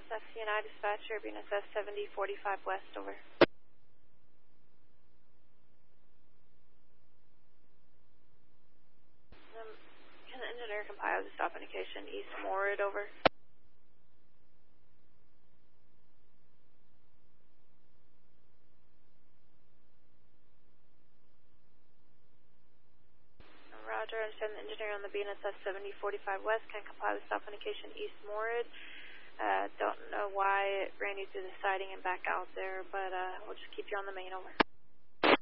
SFCNI dispatcher, BNSS 7045 West, over. Can the engineer compile the stop indication East Morrid, over? Roger, I understand the engineer on the BNSS 7045 West can compile the stop indication East Morrid. Don't know why it ran you through the siding and back out there, but we'll just keep you on the main, over.